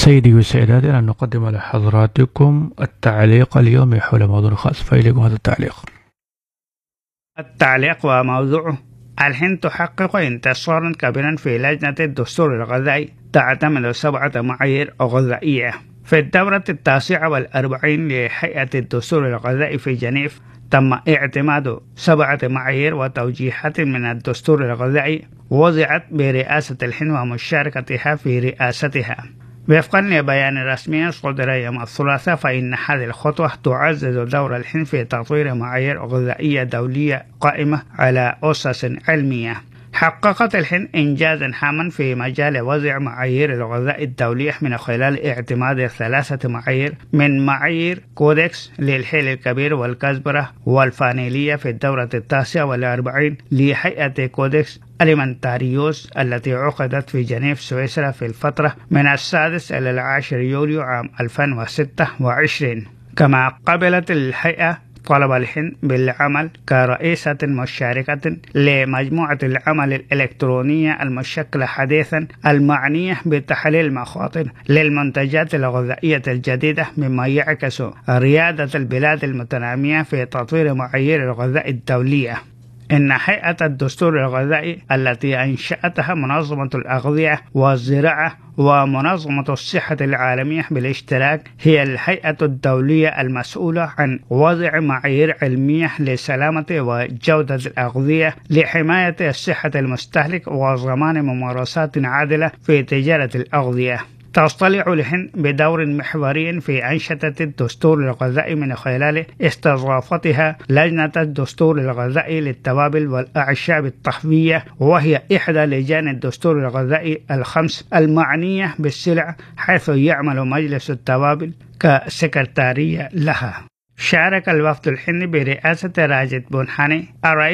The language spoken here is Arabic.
سيدي وسيداتي، أنا نقدم لحضراتكم التعليق اليومي حول موضوع خاص، فإليكم هذا التعليق. التعليق وموضوعه: الهند تحقق انتصارا كبيرا في لجنة الدستور الغذائي تعتمد 7 معايير غذائية. في الدورة 49 لهيئة الدستور الغذائي في جنيف تم اعتماد 7 معايير وتوجيهات من الدستور الغذائي وضعت برئاسة الهند ومشاركتها في رئاستها. وفقا لبيان رسمي صدر يوم الثلاثاء، فإن هذه الخطوة تعزز دور الهند في تطوير معايير غذائية دولية قائمة على أسس علمية. حققت الهند إنجازا هاما في مجال وضع معايير الغذاء الدولية من خلال اعتماد 3 معايير من معايير كودكس للحيل الكبير والكزبرة والفانيلية في الدورة 49 لهيئة كودكس أليمنتاريوس التي عقدت في جنيف سويسرا في الفترة من 6 إلى 10 يوليو عام 2026. كما قبلت الهيئة طلب الهند بالعمل كرئيسة مشاركة لمجموعة العمل الإلكترونية المشكلة حديثا المعنية بتحليل المخاطر للمنتجات الغذائية الجديدة، مما يعكس ريادة البلاد المتنامية في تطوير معايير الغذاء الدولية. إن هيئة الدستور الغذائي التي أنشأتها منظمة الأغذية والزراعة ومنظمة الصحة العالمية بالاشتراك هي الهيئة الدولية المسؤولة عن وضع معايير علمية لسلامة وجودة الأغذية لحماية صحة المستهلك وضمان ممارسات عادلة في تجارة الأغذية. تطلع الهند بدور محوري في أنشطة الدستور الغذائي من خلال استضافتها لجنة الدستور الغذائي للتوابل والأعشاب الطهوية، وهي إحدى لجان الدستور الغذائي ال5 المعنية بالسلع، حيث يعمل مجلس التوابل كسكرتارية لها. شارك الوفد الهندي برئاسة راجد بونهاني